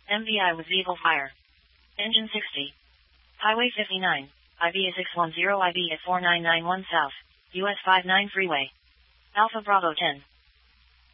MVI with vehicle fire. Engine 60. Highway 59. IB is 610 IB at 4991 South. US 59 Freeway. Alpha Bravo 10.